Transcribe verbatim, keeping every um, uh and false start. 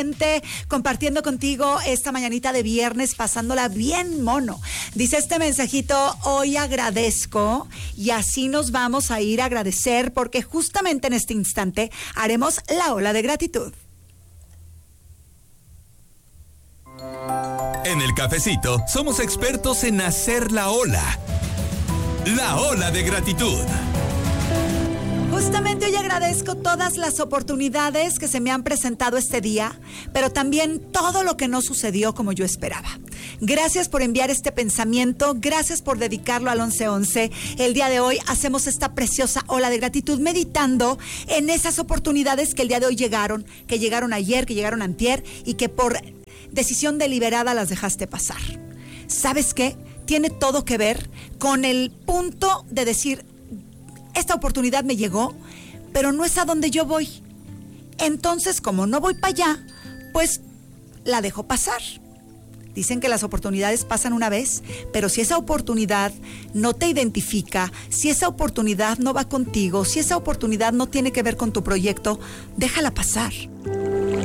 Compartiendo contigo esta mañanita de viernes, pasándola bien mono. Dice este mensajito: hoy agradezco, y así nos vamos a ir a agradecer, porque justamente en este instante haremos la ola de gratitud. En el cafecito somos expertos en hacer la ola. La ola de gratitud. Justamente hoy agradezco todas las oportunidades que se me han presentado este día, pero también todo lo que no sucedió como yo esperaba. Gracias por enviar este pensamiento, gracias por dedicarlo al once once. El día de hoy hacemos esta preciosa ola de gratitud meditando en esas oportunidades que el día de hoy llegaron, que llegaron ayer, que llegaron antier y que por decisión deliberada las dejaste pasar. ¿Sabes qué? Tiene todo que ver con el punto de decir: esta oportunidad me llegó, pero no es a donde yo voy. Entonces, como no voy para allá, pues la dejo pasar. Dicen que las oportunidades pasan una vez, pero si esa oportunidad no te identifica, si esa oportunidad no va contigo, si esa oportunidad no tiene que ver con tu proyecto, déjala pasar.